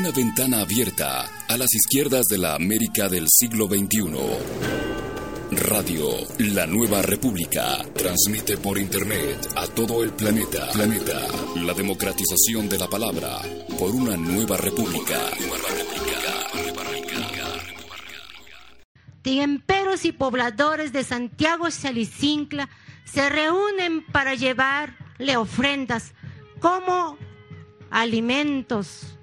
Una ventana abierta a las izquierdas de la América del siglo XXI. Radio La Nueva República transmite por internet a todo el planeta. La democratización de la palabra por una nueva república. Tiemperos y pobladores de Santiago Xalicincla se reúnen para llevarle ofrendas como alimentos,